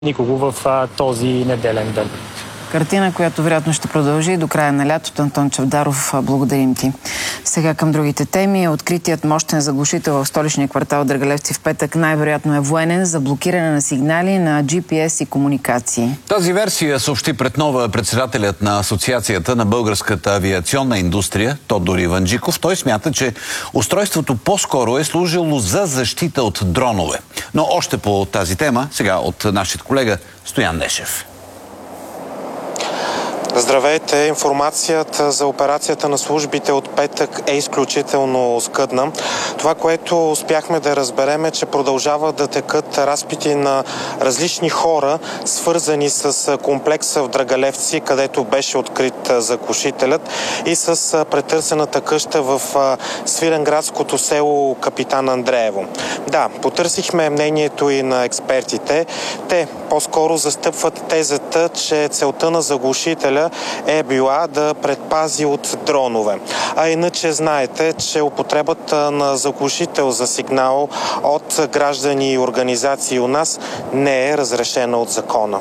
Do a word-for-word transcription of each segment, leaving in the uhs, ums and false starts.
никого в а, този неделен ден. Картина, която вероятно ще продължи до края на лятото. Антон Чавдаров, благодарим ти. Сега към другите теми. Откритият мощен заглушител в столичния квартал Драгалевци в петък най-вероятно е военен за блокиране на сигнали на Джи Пи Ес и комуникации. Тази версия съобщи пред нова председателят на Асоциацията на българската авиационна индустрия Тодор Иванджиков. Той смята, че устройството по-скоро е служило за защита от дронове. Но още по тази тема, сега от нашия колега Стоян Нешев. Здравейте! Информацията за операцията на службите от петък е изключително скъдна. Това, което успяхме да разберем е, че продължава да текат разпити на различни хора, свързани с комплекса в Драгалевци, където беше открит заглушителят, и с претърсената къща в свиленградското село Капитан Андреево. Да, потърсихме мнението и на експертите. Те по-скоро застъпват тезата, че целта на заглушителя е била да предпази от дронове. А иначе знаете, че употребата на заглушител за сигнал от граждани и организации у нас не е разрешена от закона.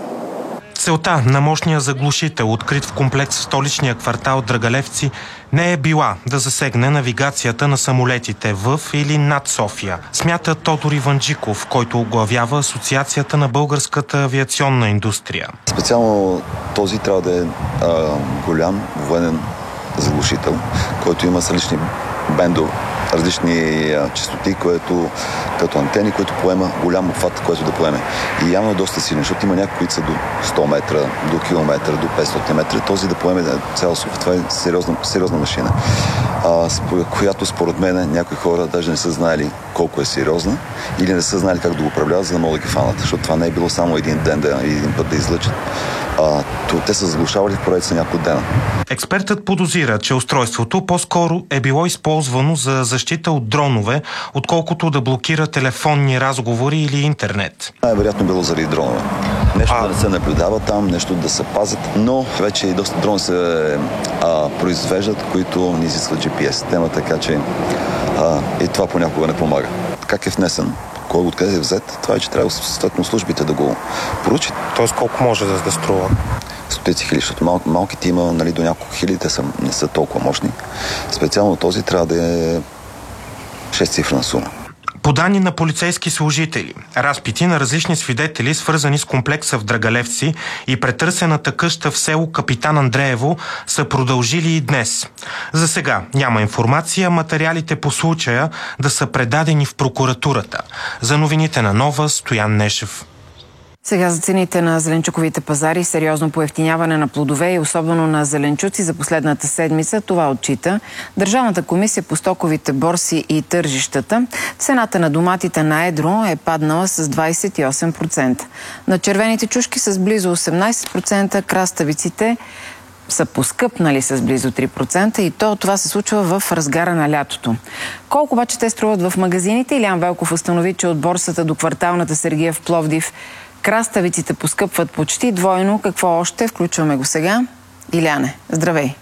Целта на мощния заглушител, открит в комплекс в столичния квартал Драгалевци, не е била да засегне навигацията на самолетите в или над София, смята Тодор Иванджиков, който оглавява Асоциацията на българската авиационна индустрия. Специално този трябва да е а, голям военен заглушител, който има с различни бендове, различни а, частоти, което, като антени, които поема голям обхват, който да поеме. И явно е доста силен, защото има някои, които са до сто метра, до километра, до петстотин метра. Този да поеме цял София, това е сериозна, сериозна машина, а, която според мен някои хора даже не са знаели колко е сериозна или не са знали как да го управляват, за да могат да ги фанат. Защото това не е било само един ден, да, един път да излъчат. А, те са заглушавали в проект за няколко дена. Експертът подозира, че устройството по-скоро е било използвано за защита от дронове, отколкото да блокира телефонни разговори или интернет. Най-вероятно било заради дронове. Нещо а... да не се наблюдава там, нещо да се пазят, но вече и доста дрони се а, произвеждат, които не изискват Джи Пи Ес система, така че а, и това понякога не помага. Как е внесен? Кой откъде е взет? Това е, че трябва съответно службите да го поручат. Тоест колко може да, да струва? Стотици хиляди, защото мал, малките има, нали, до няколко хиляди, те са, не са толкова мощни. Специално този трябва да е шест цифрена сума. По данни на полицейски служители, разпити на различни свидетели, свързани с комплекса в Драгалевци и претърсената къща в село Капитан Андреево, са продължили и днес. За сега няма информация материалите по случая да са предадени в прокуратурата. За новините на Нова, Стоян Нешев. Сега за цените на зеленчуковите пазари, сериозно поевтиняване на плодове и особено на зеленчуци за последната седмица, това отчита Държавната комисия по стоковите борси и тържищата. Цената на доматите на едро е паднала с двадесет и осем процента. На червените чушки с близо осемнадесет процента, краставиците са поскъпнали с близо три процента и то това се случва в разгара на лятото. Колко обаче те струват в магазините? Илян Велков установи, че от борсата до кварталната Сергия в Пловдив краставиците поскъпват почти двойно. Какво още? Включваме го сега. Иляне, здравей!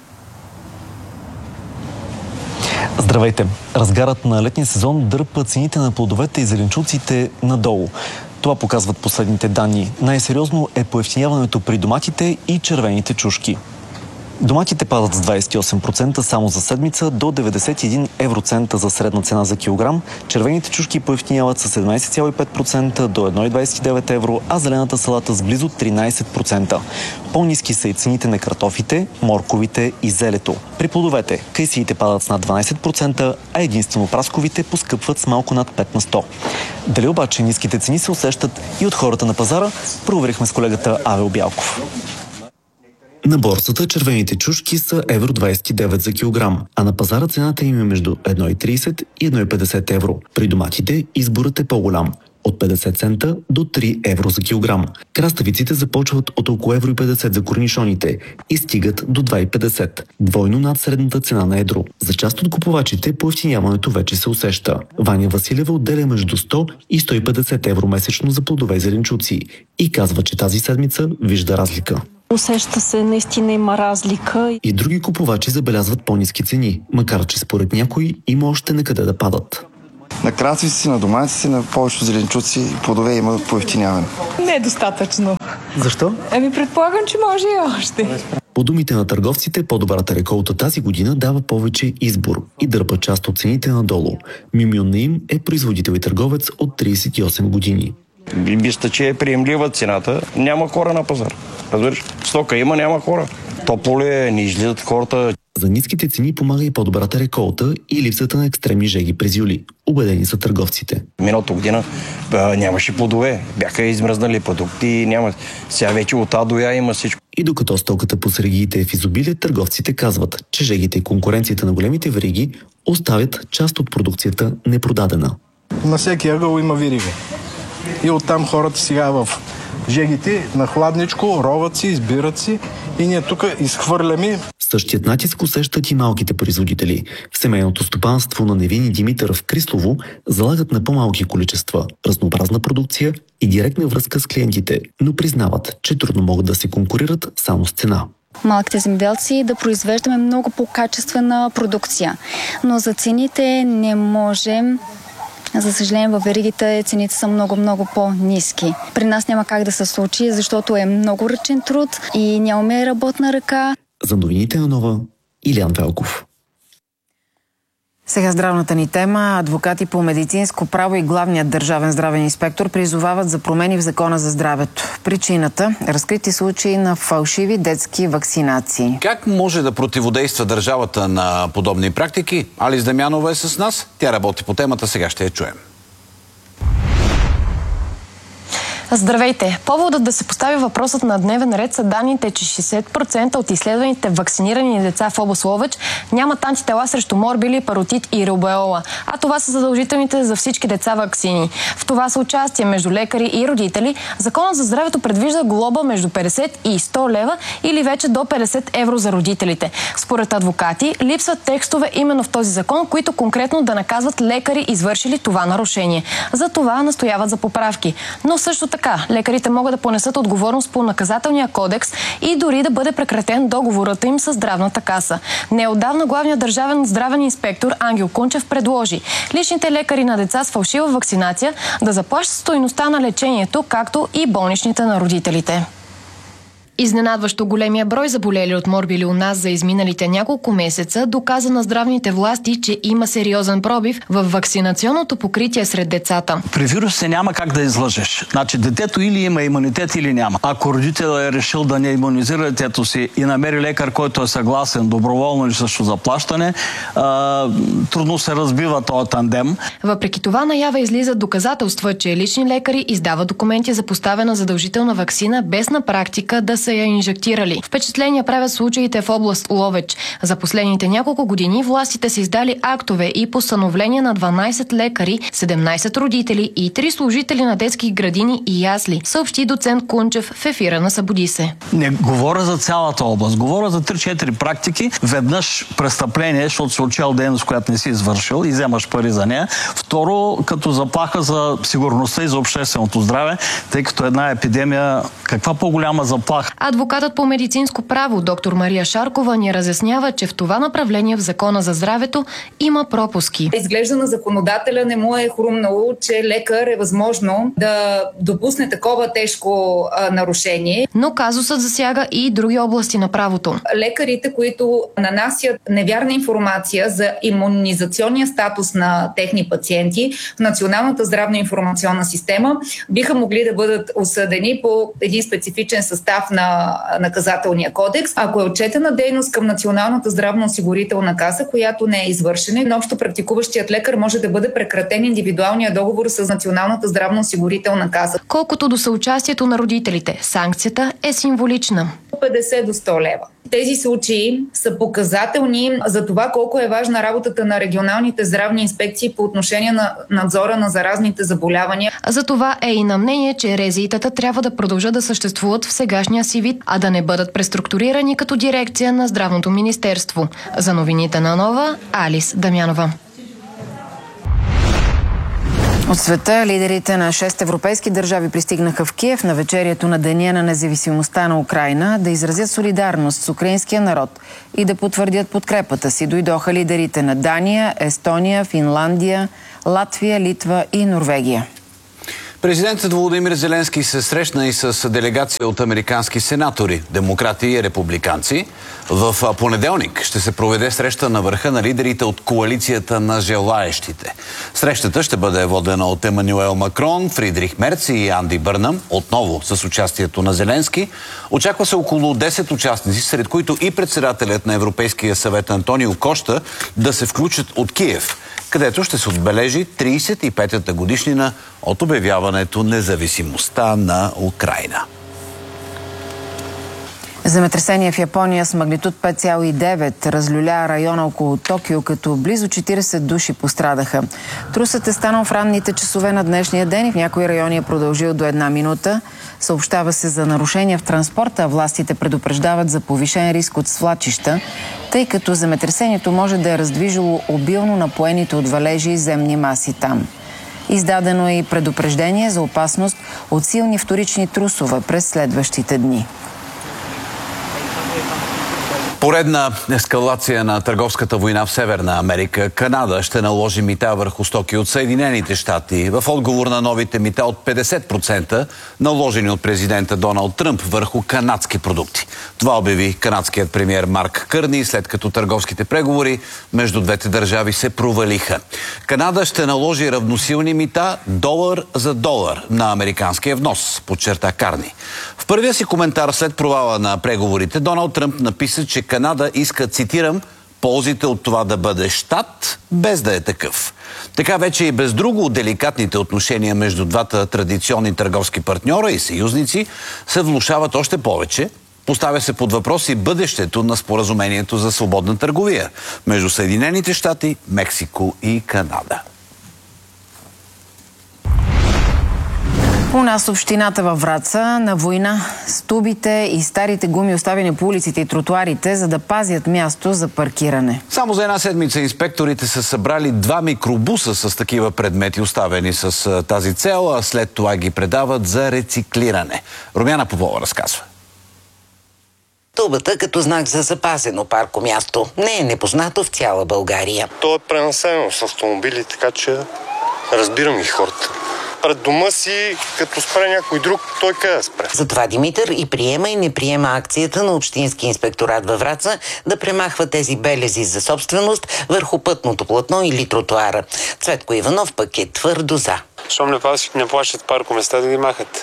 Здравейте! Разгарът на летния сезон дърпа цените на плодовете и зеленчуците надолу. Това показват последните данни. Най-сериозно е поевтиняването при доматите и червените чушки. Доматите падат с двадесет и осем процента само за седмица до деветдесет и един евроцента за средна цена за килограм. Червените чушки поевтиняват с седемнадесет цяло и пет процента до едно цяло двадесет и девет евро, а зелената салата с близо тринадесет процента. По-ниски са и цените на картофите, морковите и зелето. При плодовете кайсиите падат с над дванадесет процента, а единствено прасковите поскъпват с малко над пет на сто. Дали обаче ниските цени се усещат и от хората на пазара, проверихме с колегата Авел Бялков. На борсата червените чушки са евро двадесет и девет за килограм, а на пазара цената им е между едно цяло тридесет и едно цяло петдесет евро. При доматите изборът е по-голям – от петдесет цента до три евро за килограм. Краставиците започват от около едно цяло петдесет за корнишоните и стигат до два цяло петдесет, двойно над средната цена на едро. За част от купувачите поевтиняването вече се усеща. Ваня Василева отделя между сто и сто и петдесет евро месечно за плодове и зеленчуци и казва, че тази седмица вижда разлика. Усеща се, наистина има разлика. И други купувачи забелязват по-ниски цени, макар че според някои има още накъде да падат. На красавици, на доматици, на повечето зеленчуци и плодове има поевтиняване. Не е достатъчно. Защо? Ами предполагам, че може и още. По думите на търговците, по-добрата реколта тази година дава повече избор и дърпа част от цените надолу. Мюмюн Наим е производител и търговец от тридесет и осем години. Мисля, че е приемлива цената. Няма хора на пазар. Разбираш? Стока има, няма хора. Топло ли е, не излизат хората. За ниските цени помага и по-добрата реколта и липсата на екстремни жеги през юли. Убедени са търговците. Миналата година а, нямаше плодове. Бяха измръзнали продукти. Няма. Сега вече от А до Я има всичко. И докато стоката по сергиите е в изобилие, търговците казват, че жегите и конкуренцията на големите вериги оставят част от продукцията непродадена. На всеки ъгъл има вириги. И оттам хората сега в жегите на хладничко роват си, избират си и ние тук изхвърляме. Същият натиск усещат и малките производители. В семейното стопанство на Невин и Димитър в Крислово залагат на по-малки количества, разнообразна продукция и директна връзка с клиентите, но признават, че трудно могат да се конкурират само с цена. Малките земеделци да произвеждаме много по-качествена продукция, но за цените не можем. За съжаление, във веригите цените са много-много по-ниски. При нас няма как да се случи, защото е много ръчен труд и нямаме работна ръка. За новините на Нова, Илиян Велков. Сега здравната ни тема. Адвокати по медицинско право и главният държавен здравен инспектор призовават за промени в Закона за здравето. Причината – разкрити случаи на фалшиви детски вакцинации. Как може да противодейства държавата на подобни практики? Алис Дамянова е с нас. Тя работи по темата. Сега ще я чуем. Здравейте! Поводът да се постави въпросът на дневен ред са данните, че шейсет процента от изследваните вакцинирани деца в област Ловеч нямат антитела срещу морбили, паротит и рубеола. А това са задължителните за всички деца ваксини. В това са участие между лекари и родители. Законът за здравето предвижда глоба между петдесет и сто лева или вече до петдесет евро за родителите. Според адвокати липсват текстове именно в този закон, които конкретно да наказват лекари, извършили това нарушение. За това настояват за поправки. Но също така Така, лекарите могат да понесат отговорност по наказателния кодекс и дори да бъде прекратен договорът им с здравната каса. Неотдавна главният държавен здравен инспектор Ангел Кунчев предложи личните лекари на деца с фалшива вакцинация да заплащат стойността на лечението, както и болничните на родителите. Изненадващо големия брой заболели от морбили у нас за изминалите няколко месеца доказа на здравните власти, че има сериозен пробив в вакцинационното покритие сред децата. При вирусите няма как да излъжеш. Значи детето или има имунитет, или няма. Ако родител е решил да не имунизира детето си и намери лекар, който е съгласен доброволно или също заплащане, а, трудно се разбива този тандем. Въпреки това наяве излизат доказателства, че лични лекари издават документи за поставена задължителна ваксина без на практика да се са я инжектирали. Впечатления правят случаите в област Ловеч. За последните няколко години властите са издали актове и постановления на дванайсет лекари, седемнайсет родители и три служители на детски градини и ясли, съобщи доцент Кунчев в ефира на Събуди се. Не говоря за цялата област, говоря за три-четири практики. Веднъж престъпление, защото си отчел дейност, която не си извършил и вземаш пари за нея. Второ, като заплаха за сигурността и за общественото здраве, тъй като една епидемия, каква по-голяма заплаха? Адвокатът по медицинско право доктор Мария Шаркова ни разяснява, че в това направление в Закона за здравето има пропуски. Изглежда на законодателя не му е хрумнало, че лекар е възможно да допусне такова тежко а, нарушение. Но казусът засяга и други области на правото. Лекарите, които нанасят невярна информация за имунизационния статус на техни пациенти в Националната здравна информационна система, биха могли да бъдат осъдени по един специфичен състав на наказателния кодекс, ако е отчетена дейност към Националната здравноосигурителна каса, която не е извършена, но общо практикуващият лекар може да бъде прекратен индивидуалния договор с Националната здравноосигурителна каса. Колкото до съучастието на родителите, санкцията е символична. петдесет до сто лева. Тези случаи са показателни за това колко е важна работата на регионалните здравни инспекции по отношение на надзора на заразните заболявания. За това е и на мнение, че РЗИ-тата трябва да продължат да съществуват в сегашния си вид, а да не бъдат преструктурирани като дирекция на Здравното министерство. За новините на Нова, Алис Дамянова. От света лидерите на шест европейски държави пристигнаха в Киев на вечерието на Деня на независимостта на Украйна да изразят солидарност с украинския народ и да потвърдят подкрепата си. Дойдоха лидерите на Дания, Естония, Финландия, Латвия, Литва и Норвегия. Президентът Володимир Зеленски се срещна и с делегация от американски сенатори, демократи и републиканци. В понеделник ще се проведе среща на върха на лидерите от коалицията на желаещите. Срещата ще бъде водена от Емануел Макрон, Фридрих Мерц и Анди Бърнам, отново с участието на Зеленски. Очаква се около десет участници, сред които и председателят на Европейския съвет Антонио Кошта да се включат от Киев, където ще се отбележи тридесет и петата годишнина от обявяването независимостта на Украйна. Земетресение в Япония с магнитуд пет цяло и девет разлюля района около Токио, като близо четиридесет души пострадаха. Трусът е станал в ранните часове на днешния ден и в някои райони е продължил до една минута. Съобщава се за нарушения в транспорта, а властите предупреждават за повишен риск от свлачища, тъй като земетресението може да е раздвижило обилно напоените от валежи и земни маси там. Издадено е и предупреждение за опасност от силни вторични трусове през следващите дни. Поредна ескалация на търговската война в Северна Америка. Канада ще наложи мита върху стоки от Съединените щати в отговор на новите мита от петдесет процента, наложени от президента Доналд Тръмп върху канадски продукти. Това обяви канадският премиер Марк Кърни, след като търговските преговори между двете държави се провалиха. Канада ще наложи равносилни мита долар за долар на американския внос, подчерта Карни. В първия си коментар след провала на преговорите Доналд Тръмп написа, че Канада иска, цитирам, ползите от това да бъде щат, без да е такъв. Така вече и без друго деликатните отношения между двата традиционни търговски партньора и съюзници се влошават още повече. Поставя се под въпрос и бъдещето на споразумението за свободна търговия между Съединените щати, Мексико и Канада. У нас общината във Враца на война с тубите и старите гуми, оставени по улиците и тротуарите, за да пазят място за паркиране. Само за една седмица инспекторите са събрали два микробуса с такива предмети, оставени с тази цел, а след това ги предават за рециклиране. Румяна Попова разказва. Тубата като знак за запазено паркомясто не е непознато в цяла България. То е пренаселено с автомобили, така че разбирам и хората. Пред дома си, като спре някой друг, той къде да спре. Затова Димитър и приема и не приема акцията на Общински инспекторат във Враца да премахва тези белези за собственост върху пътното платно или тротуара. Цветко Иванов пък е твърдо за. Щом не, не плащат паркоместа, да ги махат.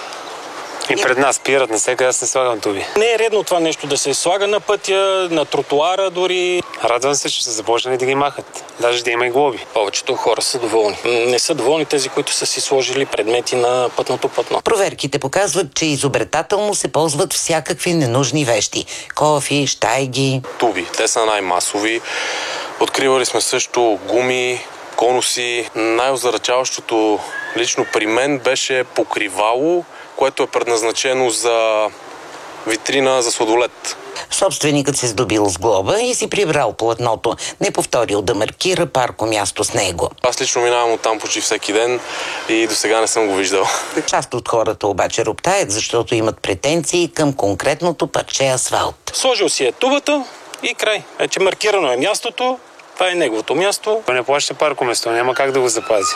И пред нас пират, на всеки аз не слагам туби. Не е редно това нещо да се слага на пътя, на тротуара дори. Радвам се, че са започнали да ги махат. Даже да има и глоби. Повечето хора са доволни. Не са доволни тези, които са си сложили предмети на пътното платно. Проверките показват, че изобретателно се ползват всякакви ненужни вещи. Кофи, щайги. Туби. Те са най-масови. Откривали сме също гуми, конуси. Най-озадачаващото лично при мен беше покривало, което е предназначено за витрина за сладолед. Собственикът се здобил с глоба и си прибрал платното. Не повторил да маркира паркомясто с него. Аз лично минавам оттам почти всеки ден и до сега не съм го виждал. Част от хората обаче роптаят, защото имат претенции към конкретното парче асфалт. Сложил си е тубата и край. Вече маркирано е мястото, това е неговото място. Не плаща паркоместо, няма как да го запази.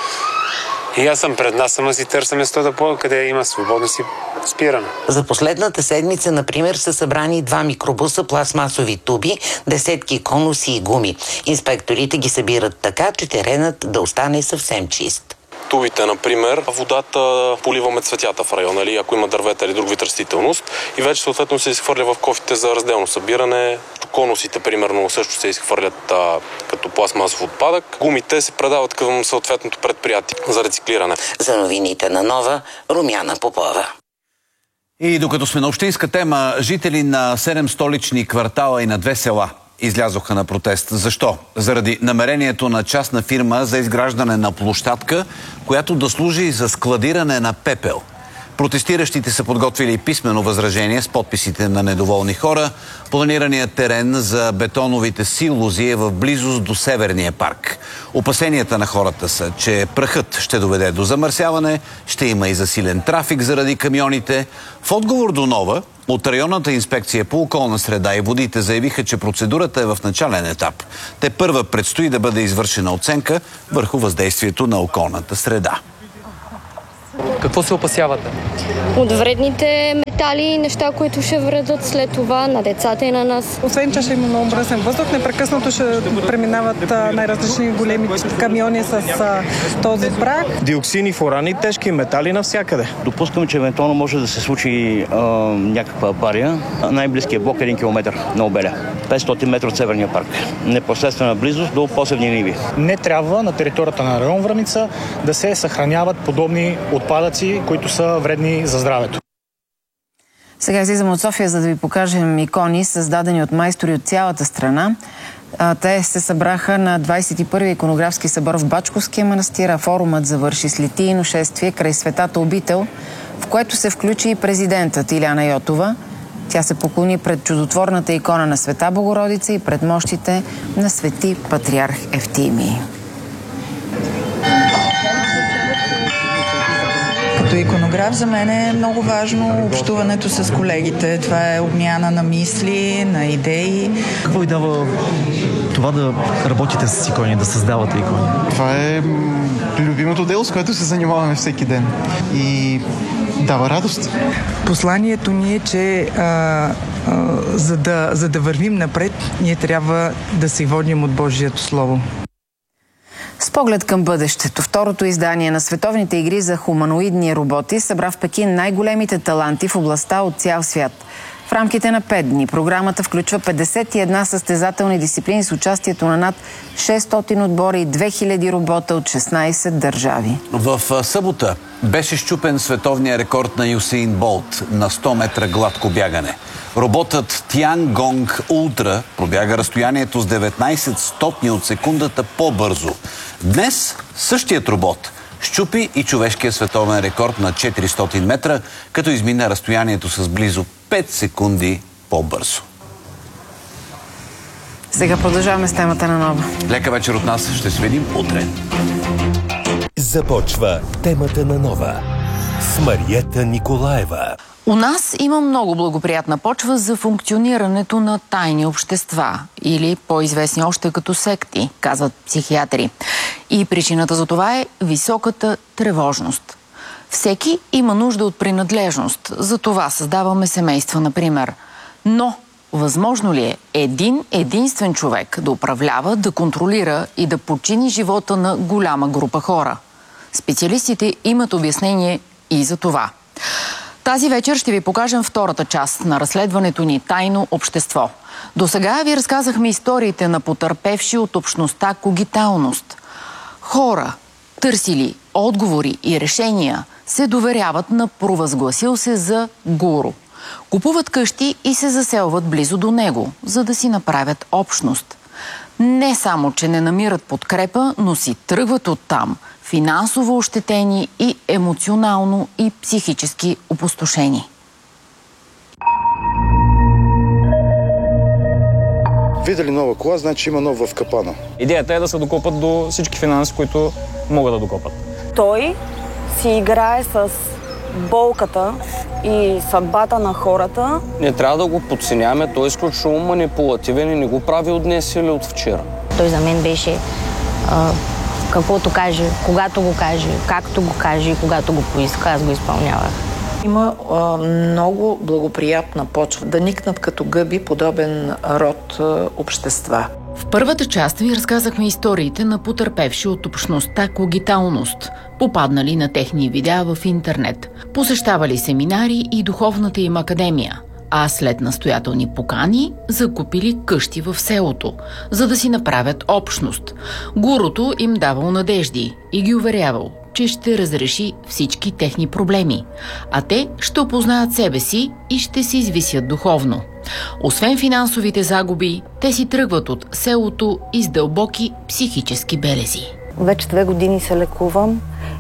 И аз съм пред нас, сама си търся место да по, къде има свободно си спиране. За последната седмица, например, са събрани два микробуса пластмасови туби, десетки конуси и гуми. Инспекторите ги събират така, че теренът да остане съвсем чист. Тубите, например, водата поливаме цветята в района, или ако има дървета или друг вид растителност, и вече съответно се изхвърля в кофите за разделно събиране. Конусите, примерно, също се изхвърлят а, като пластмасов отпадък. Гумите се предават към съответното предприятие за рециклиране. За новините на Нова, Румяна Попова. И докато сме на общинска тема, жители на седем столични квартала и на две села излязоха на протест. Защо? Заради намерението на частна фирма за изграждане на площадка, която да служи за складиране на пепел. Протестиращите са подготвили писмено възражение с подписите на недоволни хора. Планираният терен за бетоновите силози е в близост до Северния парк. Опасенията на хората са, че прахът ще доведе до замърсяване, ще има и засилен трафик заради камионите. В отговор до Нова, от районната инспекция по околна среда и водите заявиха, че процедурата е в начален етап. Те първа предстои да бъде извършена оценка върху въздействието на околната среда. Какво се опасявате? От вредните метали и неща, които ще вредят след това на децата и на нас. Освен, че ще има много мръсен въздух, непрекъснато ще преминават най-различни големи камиони с а, този прах. Диоксини, фурани, тежки метали навсякъде. Допускам, че евентуално може да се случи а, някаква авария. Най-близкият блок е един километър на Обеля. петстотин метра от Северния парк. Непосредствена близост до посевни ниви. Не трябва на територията на район Враница да се съхраняват подобни отпадъци, които са вредни за здравето. Сега излизам от София, за да ви покажем икони, създадени от майстори от цялата страна. Те се събраха на двадесет и първи иконографски събор в Бачковския манастир, а форумът завърши с литийно шествие край Светата обител, в което се включи и президентът Иляна Йотова. Тя се поклони пред чудотворната икона на Света Богородица и пред мощите на Свети Патриарх Евтимий. Като иконограф за мен е много важно общуването с колегите. Това е обмяна на мисли, на идеи. Какво ви дава това да работите с икони, да създавате икони? Това е любимото дело, с което се занимаваме всеки ден. И дава радост. Посланието ни е, че а, а, за, да, за да вървим напред, ние трябва да се водим от Божието Слово. С поглед към бъдещето, второто издание на Световните игри за хуманоидни роботи събра в Пекин най-големите таланти в областта от цял свят. В рамките на пет дни програмата включва петдесет и една състезателни дисциплини с участието на над шестстотин отбора и две хиляди робота от шестнадесет държави. В събота беше счупен световния рекорд на Юсейн Болт на сто метра гладко бягане. Роботът Тянгонг Ултра пробяга разстоянието с деветнадесет стотни от секундата по-бързо. Днес същият робот счупи и човешкия световен рекорд на четиристотин метра, като измина разстоянието с близо пет секунди по-бързо. Сега продължаваме с темата на Нова. Лека вечер от нас. Ще се видим утре. Започва темата на Нова с Мариета Николаева. У нас има много благоприятна почва за функционирането на тайни общества или по-известни още като секти, казват психиатри. И причината за това е високата тревожност. Всеки има нужда от принадлежност, за това създаваме семейства, например. Но възможно ли е един единствен човек да управлява, да контролира и да подчини живота на голяма група хора? Специалистите имат обяснение и за това. Тази вечер ще ви покажем втората част на разследването ни «Тайно общество». До сега ви разказахме историите на потърпевши от общността когиталност. Хора, търсили отговори и решения, се доверяват на провъзгласил се за гуру. Купуват къщи и се заселват близо до него, за да си направят общност. Не само, че не намират подкрепа, но си тръгват оттам, финансово ощетени и емоционално и психически опустошени. Видели нова кола, значи има нов в капана. Идеята е да се докопат до всички финанси, които могат да докопат. Той си играе с болката и съдбата на хората. Не трябва да го подценяваме, той е изключително манипулативен и не го прави от днес или от вчера. Той за мен беше а, каквото каже, когато го каже, както го каже и когато го поиска, аз го изпълнявах. Има а, много благоприятна почва да никнат като гъби подобен род а, общества. В първата част ви разказахме историите на потърпевши от общността когиталност, попаднали на техни видеа в интернет, посещавали семинари и духовната им академия, а след настоятелни покани закупили къщи в селото, за да си направят общност. Гуруто им давал надежди и ги уверявал, че ще разреши всички техни проблеми, а те ще опознаят себе си и ще се извисят духовно. Освен финансовите загуби, те си тръгват от селото и с дълбоки психически белези. Вече две години се лекувам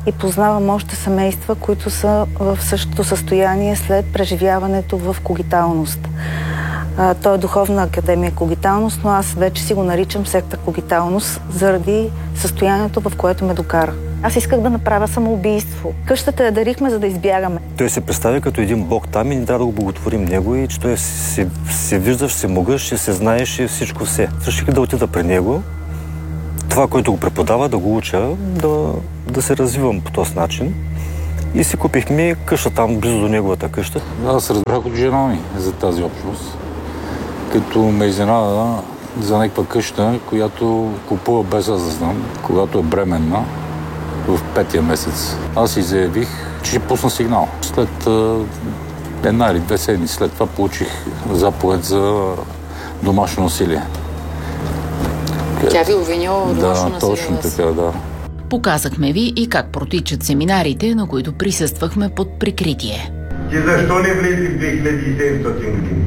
и познавам още семейства, които са в същото състояние след преживяването в когиталност. А, то е Духовна академия когиталност, но аз вече си го наричам секта когиталност заради състоянието, в което ме докара. Аз исках да направя самоубийство. Къщата я дарихме, за да избягаме. Той се представя като един бог там и ни трябва да го благотворим него и че той се, се виждаш, се могъш, и се знаеш и всичко все. Също да отида при него, това, което го преподава, да го уча, да, да се развивам по този начин. И си купихме къща там, близо до неговата къща. Аз разбрах от жена ми за тази общност, като ме изненада за някаква къща, която купува без аз да знам, когато е бременна в петия месец. Аз си заявих, че ще пусна сигнал. След една или две седмици след това получих заповед за домашно насилие. Тя ви обвинила в домашно насилие? Да, точно така, да. Показахме ви и как протичат семинарите, на които присъствахме под прикритие. Ти защо не влезе в две хиляди и седемстотин години?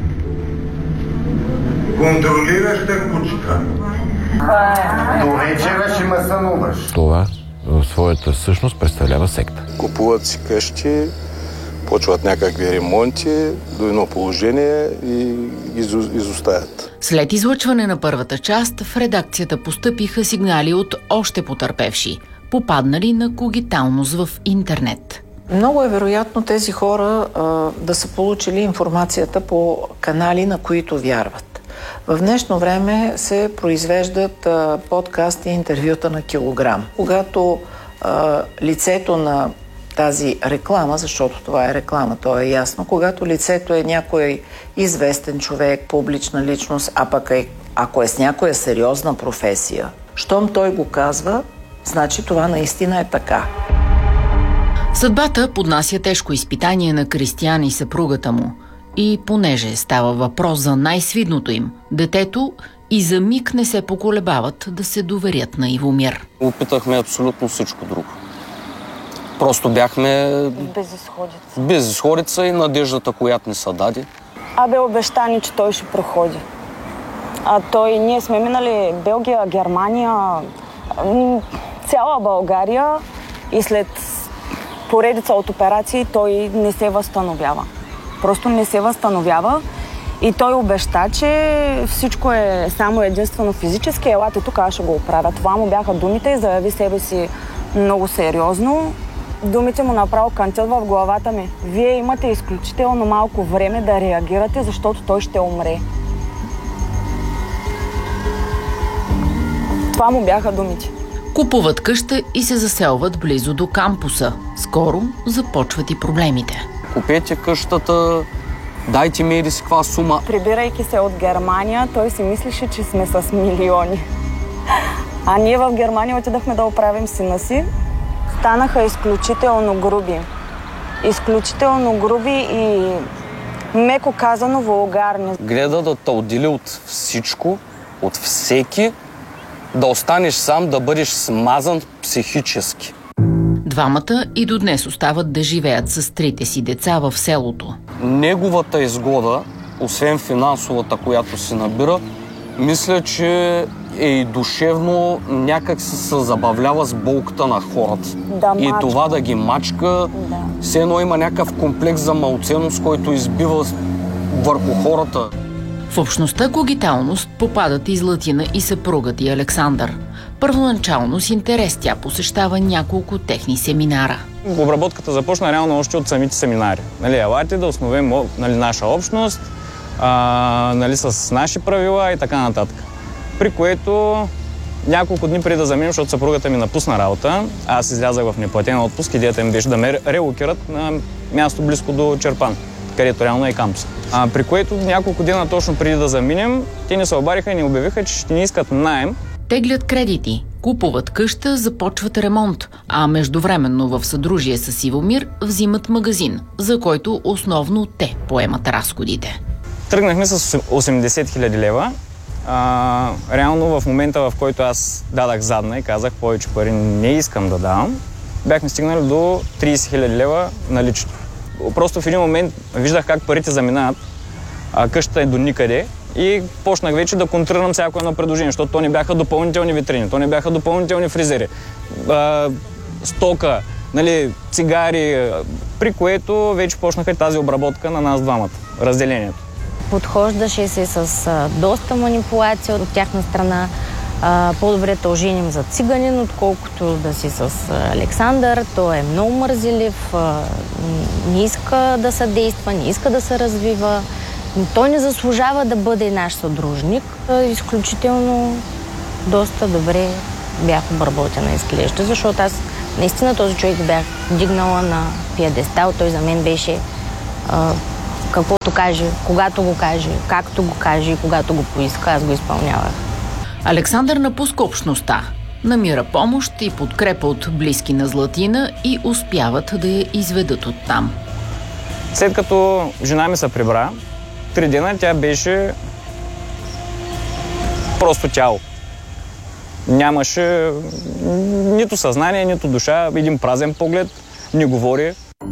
Контролираща кучка. До вечера ще ме сънуваш. Това в своята същност представлява секта. Купуват си къщи, почват някакви ремонти до едно положение и изоставят. След излъчване на първата част в редакцията постъпиха сигнали от още потърпевши, попаднали на когиталност в интернет. Много е вероятно тези хора а, да са получили информацията по канали, на които вярват. В днешно време се произвеждат а, подкасти и интервюта на килограм. Когато а, лицето на тази реклама, защото това е реклама, то е ясно, когато лицето е някой известен човек, публична личност, а пък е, ако е с някоя сериозна професия, щом той го казва, значи това наистина е така. Съдбата поднася тежко изпитание на Кристиян и съпругата му. И понеже става въпрос за най-свидното им, детето и за миг не се поколебават да се доверят на Ивомир. Опитахме абсолютно всичко друго. Просто бяхме безизходица. безизходица и надеждата, която ни са даде. Абе обеща ни, че той ще проходи. А той, ние сме минали Белгия, Германия, цяла България и след поредица от операции той не се възстановява. Просто не се възстановява и той обеща, че всичко е само единствено физически. Елате тук, аз ще го оправя. Това му бяха думите и заяви себе си много сериозно. Думите му направо кантят в главата ми. Вие имате изключително малко време да реагирате, защото той ще умре. Това му бяха думите. Купуват къща и се заселват близо до кампуса. Скоро започват и проблемите. Купете къщата, дайте ми еди си каква сума. Прибирайки се от Германия, той си мислеше, че сме с милиони. А ние в Германия отидахме да оправим сина си. Станаха изключително груби. Изключително груби и меко казано вулгарни. Гледа да те отдели от всичко, от всеки, да останеш сам, да бъдеш смазан психически. Двамата и до днес остават да живеят с трите си деца в селото. Неговата изгода, освен финансовата, която се набира, мисля, че е и душевно някак се забавлява с болката на хората. Да, и това да ги мачка, да. Все едно има някакъв комплекс за малценност, който избива върху хората. В общността когиталност попадат и Златина и съпругът и Александър. Първоначално с интерес тя посещава няколко техни семинара. Обработката започна реално още от самите семинари. Нали, елате да основем, нали, наша общност, а, нали, с наши правила и така нататък. При което няколко дни преди да заминем, защото съпругата ми напусна работа, аз излязах в неплатен отпуск, идеята им беше да ме релокират на място близко до Черпан, където реално е кампус. А, при което няколко дена точно преди да заминем, те ни се обадиха и ни обявиха, че ще ни искат наем. Теглят кредити, купуват къща, започват ремонт, а междувременно в съдружие с Ивомир взимат магазин, за който основно те поемат разходите. Тръгнахме с осемдесет хиляди лева. А, реално в момента, в който аз дадах задна и казах повече пари не искам да давам, бяхме стигнали до трийсет хиляди лева налично. Просто в един момент виждах как парите заминават, а къщата е до никъде и почнах вече да контрирам всяко едно предложение, защото то не бяха допълнителни витрини, то не бяха допълнителни фризери, а, стока, нали, цигари, при което вече почнаха тази обработка на нас двамата, разделението. Подхождаше се с а, доста манипулация от тяхна страна. А, по-добре те оженим за циганин, отколкото да си с а, Александър. Той е много мързелив, а, не иска да съдейства, не иска да се развива. Той не заслужава да бъде наш съдружник. А, изключително доста добре бях обработена, изглежда, защото аз наистина този човек бях дигнала на пиедестал. Той за мен беше а, каквото каже, когато го каже, както го каже и когато го поиска, аз го изпълнявах. Александър напуска общността, намира помощ и подкрепа от близки на Златина и успяват да я изведат оттам. След като жена ми се прибра, три дена тя беше просто тяло. Нямаше нито съзнание, нито душа, един празен поглед, не говори.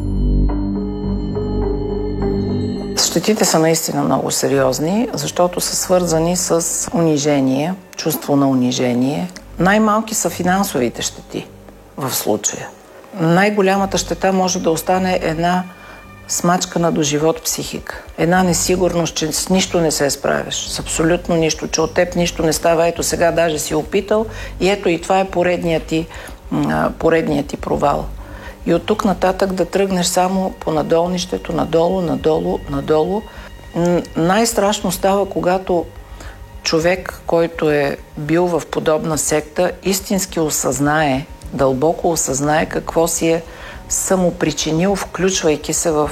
Щетите са наистина много сериозни, защото са свързани с унижение, чувство на унижение. Най-малки са финансовите щети в случая. Най-голямата щета може да остане една смачкана до живот психика. Една несигурност, че с нищо не се справяш, с абсолютно нищо, че от теб нищо не става. Ето сега даже си опитал и ето и това е поредният ти, поредният ти провал. И от тук нататък да тръгнеш само по надолнището, надолу, надолу, надолу. Най-страшно става, когато човек, който е бил в подобна секта, истински осъзнае, дълбоко осъзнае какво си е самопричинил, включвайки се в,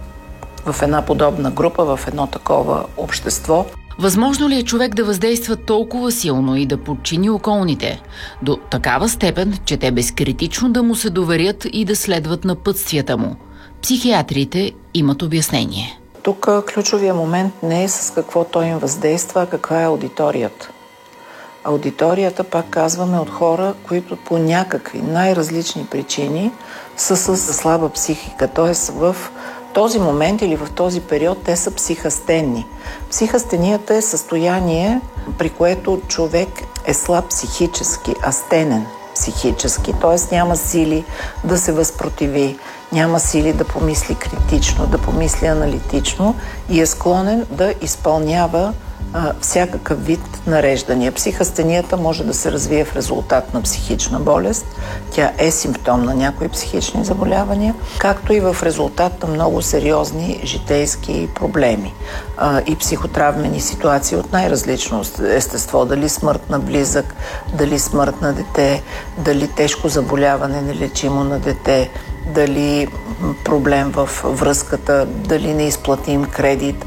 в една подобна група, в едно такова общество. Възможно ли е човек да въздейства толкова силно и да подчини околните? До такава степен, че те безкритично да му се доверят и да следват напътствията му. Психиатрите имат обяснение. Тук ключовия момент не е с какво той им въздейства, а каква е аудиторията. Аудиторията, пак казваме, от хора, които по някакви най-различни причини са с слаба психика. Т.е. в този момент или в този период те са психастенни. Психастенията е състояние, при което човек е слаб психически, астенен психически, т.е. няма сили да се възпротиви, няма сили да помисли критично, да помисли аналитично и е склонен да изпълнява а, всякакъв вид нареждания. Психастенията може да се развие в резултат на психична болест. Тя е симптом на някои психични заболявания, както и в резултат на много сериозни житейски проблеми а, и психотравмени ситуации от най-различно естество. Дали смърт на близък, дали смърт на дете, дали тежко заболяване нелечимо на дете, дали проблем в връзката, дали неизплатим кредит.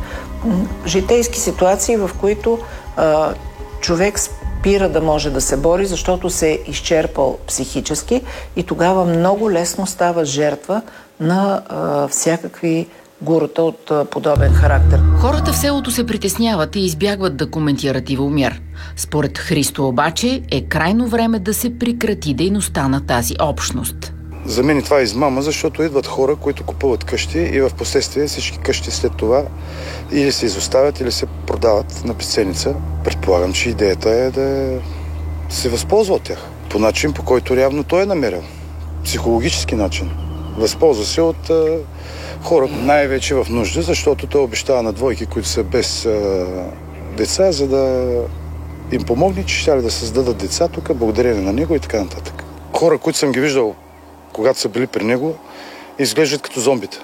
Житейски ситуации, в които а, човек спира да може да се бори, защото се е изчерпал психически и тогава много лесно става жертва на а, всякакви гурута от а, подобен характер. Хората в селото се притесняват и избягват да коментират Ивомир. Според Христо обаче е крайно време да се прекрати дейността на тази общност. За мен това е измама, защото идват хора, които купуват къщи и в последствие всички къщи след това или се изоставят, или се продават на безценица. Предполагам, че идеята е да се възползва от тях. По начин, по който явно той е намерил. Психологически начин. Възползва се от а, хора, най-вече в нужда, защото той обещава на двойки, които са без а, деца, за да им помогне, че ще да създадат деца тук, благодарение на него и така нататък. Хора, които съм ги виждал, когато са били при него, изглеждат като зомбите.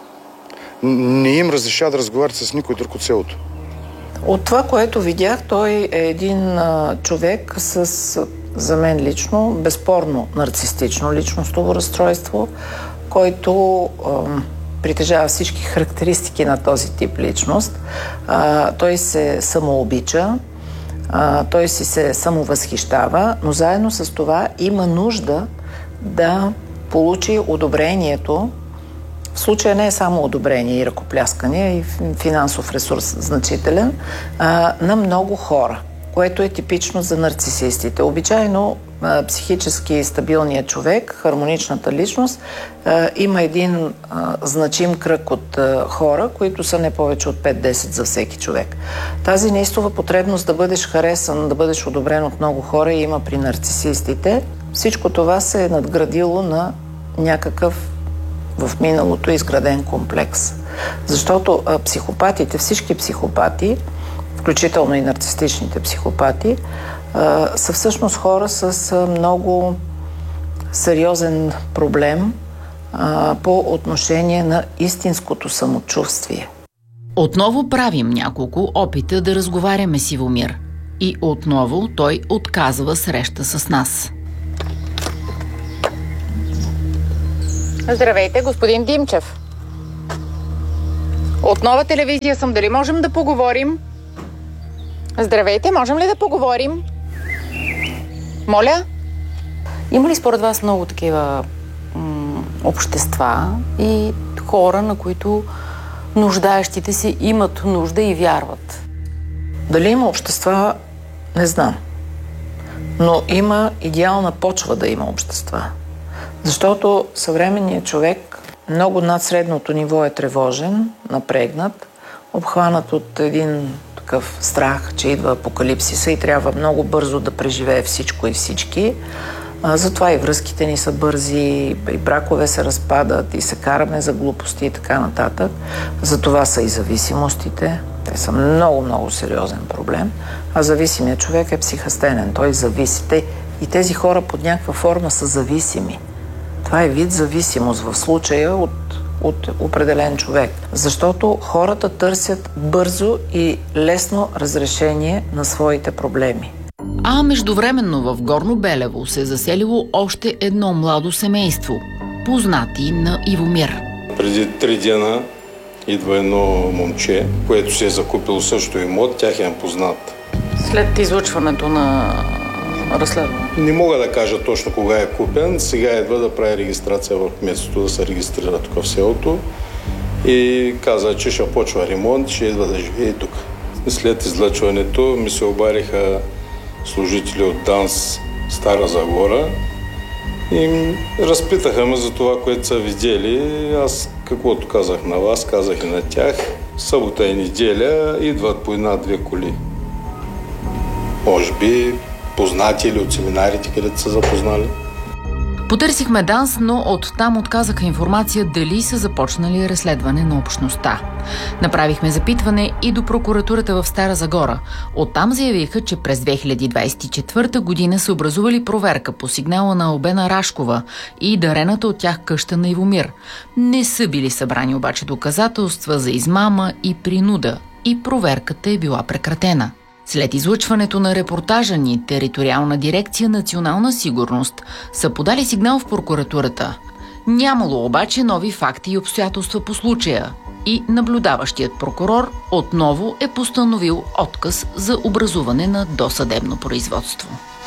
Не им разрешава да разговарят с никой друг от селото. От това, което видях, той е един а, човек с, за мен лично, безспорно нарцистично личностово разстройство, който а, притежава всички характеристики на този тип личност. А, той се самообича, а, той си се самовъзхищава, но заедно с това има нужда да получи одобрението. В случая не е само одобрение и ръкопляскане, а и финансов ресурс значителен, а, на много хора, което е типично за нарцисистите. Обичайно а, психически стабилният човек, хармоничната личност, а, има един а, значим кръг от а, хора, които са не повече от пет-десет за всеки човек. Тази неистова потребност да бъдеш харесан, да бъдеш одобрен от много хора има при нарцисистите. Всичко това се е надградило на някакъв в миналото изграден комплекс. Защото а, психопатите, всички психопати, включително и нарцистичните психопати, а, са всъщност хора с а, много сериозен проблем а, по отношение на истинското самочувствие. Отново правим няколко опита да разговаряме с Ивомир. И отново той отказва среща с нас. Здравейте, господин Димчев. От Нова телевизия съм. Дали можем да поговорим? Здравейте, можем ли да поговорим? Моля? Има ли според вас много такива м- общества и хора, на които нуждаещите се имат нужда и вярват? Дали има общества, не знам. Но има идеална почва да има общества. Защото съвременният човек много над средното ниво е тревожен, напрегнат, обхванат от един такъв страх, че идва апокалипсиса и трябва много бързо да преживее всичко и всички. А, затова и връзките ни са бързи, и бракове се разпадат, и се караме за глупости и така нататък. Затова са и зависимостите. Те са много, много сериозен проблем. А зависимият човек е психастенен. Той зависи. Те, и тези хора под някаква форма са зависими. Това е вид зависимост в случая от, от определен човек. Защото хората търсят бързо и лесно разрешение на своите проблеми. А междувременно в Горно Белево се е заселило още едно младо семейство, познати на Ивомир. Преди три дена идва едно момче, което се е закупило също имот, тях е познат. След излъчването на разследване? Не мога да кажа точно кога е купен. Сега едва да прави регистрация в кметството, да се регистрира тук в селото. И каза, че ще почва ремонт, ще едва да живее тук. След излъчването ми се обариха служители от ДАНС Стара Загора и разпитаха ме за това, което са видели. Аз каквото казах на вас, казах и на тях. Събота и неделя идват по една-две коли. Може би познати или от семинарите, където са запознали. Потърсихме ДАНС, но оттам отказаха информация дали са започнали разследване на общността. Направихме запитване и до прокуратурата в Стара Загора. Оттам заявиха, че през две хиляди двадесет и четвърта година са образували проверка по сигнала на Албена Рашкова и дарената от тях къща на Ивомир. Не са били събрани обаче доказателства за измама и принуда и проверката е била прекратена. След излъчването на репортажа ни, Териториална дирекция Национална сигурност са подали сигнал в прокуратурата. Нямало обаче нови факти и обстоятелства по случая и наблюдаващият прокурор отново е постановил отказ за образуване на досъдебно производство.